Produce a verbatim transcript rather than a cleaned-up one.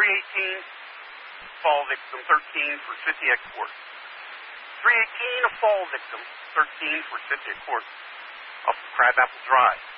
three eighteen, fall victim, thirteen for fifty at court. three eighteen, a fall victim, thirteen for fifty at court. Off of Crabapple Drive.